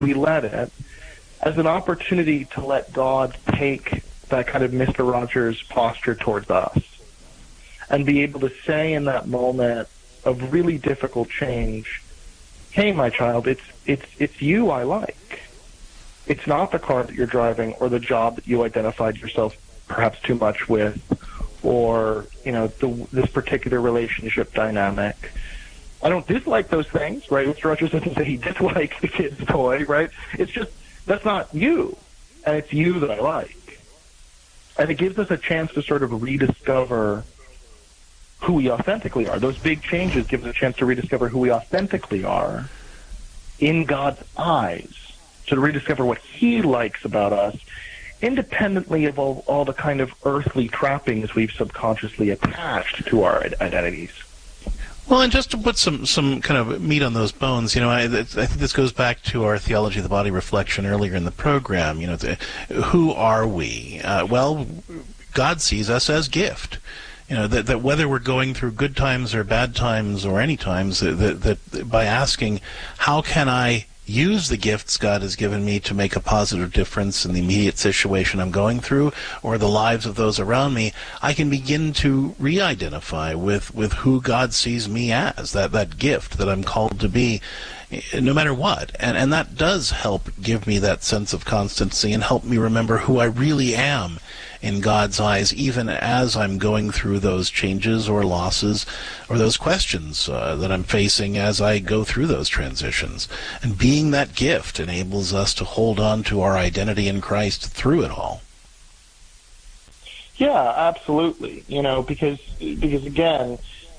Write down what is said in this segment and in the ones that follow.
we let it as an opportunity to let God take that kind of Mr. Rogers posture towards us and be able to say in that moment of really difficult change, hey, my child, it's you I like. It's not the car that you're driving or the job that you identified yourself perhaps too much with, or, this particular relationship dynamic. I don't dislike those things, right? Mr. Rogers doesn't say he dislikes the kid's toy, right? It's just, that's not you, and it's you that I like. And it gives us a chance to sort of rediscover who we authentically are. Those big changes give us a chance to rediscover who we authentically are in God's eyes, to rediscover what he likes about us, independently of all the kind of earthly trappings we've subconsciously attached to our identities. Well, and just to put some kind of meat on those bones, I think this goes back to our Theology of the Body reflection earlier in the program. Who are we? Well, God sees us as gift. That whether we're going through good times or bad times or any times, that by asking, how can I use the gifts God has given me to make a positive difference in the immediate situation I'm going through or the lives of those around me, I can begin to re-identify with who God sees me as, that gift that I'm called to be, no matter what. And that does help give me that sense of constancy and help me remember who I really am in God's eyes, even as I'm going through those changes or losses or those questions that I'm facing as I go through those transitions. And being that gift enables us to hold on to our identity in Christ through it all. Yeah, absolutely. Because again,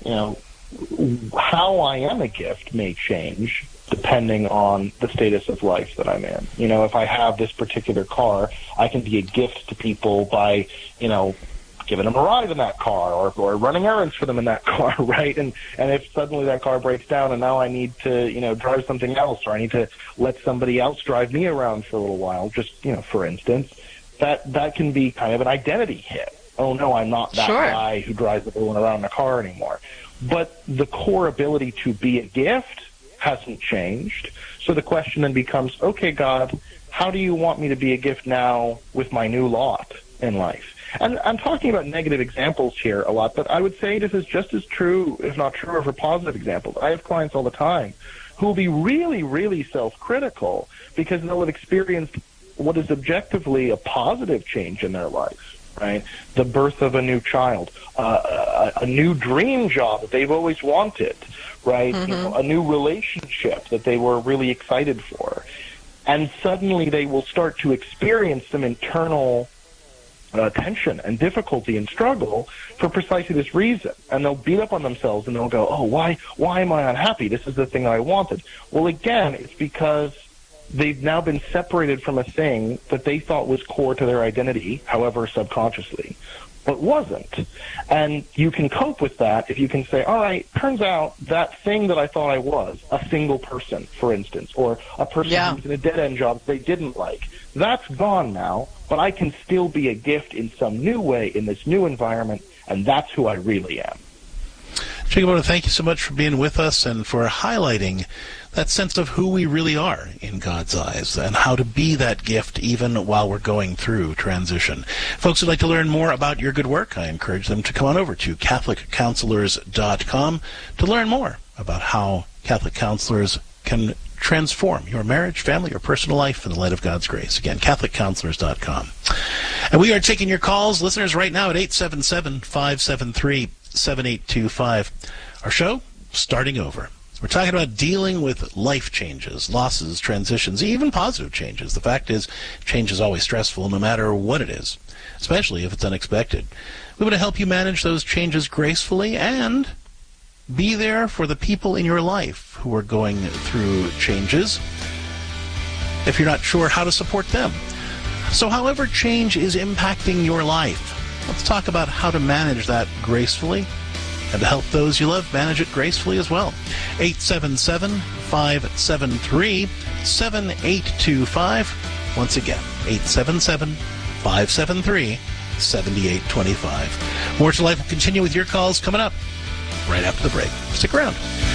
how I am a gift may change depending on the status of life that I'm in. If I have this particular car, I can be a gift to people by, giving them a ride in that car or running errands for them in that car, right? And if suddenly that car breaks down and now I need to, drive something else, or I need to let somebody else drive me around for a little while, just, for instance, that can be kind of an identity hit. Oh, no, I'm not that guy who drives everyone around in the car anymore. But the core ability to be a gift hasn't changed. So the question then becomes, okay, God, how do you want me to be a gift now with my new lot in life? And I'm talking about negative examples here a lot, but I would say this is just as true, if not truer, for positive examples. I have clients all the time who will be really, really self-critical because they'll have experienced what is objectively a positive change in their life, right? The birth of a new child, a new dream job that they've always wanted, right? Mm-hmm. A new relationship that they were really excited for. And suddenly they will start to experience some internal tension and difficulty and struggle for precisely this reason. And they'll beat up on themselves and they'll go, oh, why am I unhappy? This is the thing I wanted. Well, again, it's because they've now been separated from a thing that they thought was core to their identity, however subconsciously, but wasn't. And you can cope with that if you can say, all right, turns out that thing that I thought I was, a single person, for instance, or a person who's in a dead-end job they didn't like, that's gone now, but I can still be a gift in some new way in this new environment, and that's who I really am. Jacob, I want to thank you so much for being with us and for highlighting that sense of who we really are in God's eyes and how to be that gift even while we're going through transition. Folks who'd like to learn more about your good work, I encourage them to come on over to CatholicCounselors.com to learn more about how Catholic counselors can transform your marriage, family, or personal life in the light of God's grace. Again, CatholicCounselors.com. And we are taking your calls, listeners, right now at 877-573-7825. Our show, starting over. We're talking about dealing with life changes, losses, transitions, even positive changes. The fact is, change is always stressful no matter what it is, especially if it's unexpected. We want to help you manage those changes gracefully and be there for the people in your life who are going through changes if you're not sure how to support them. So however change is impacting your life, let's talk about how to manage that gracefully and to help those you love manage it gracefully as well. 877-573-7825. Once again, 877-573-7825. More to Life will continue with your calls coming up right after the break. Stick around.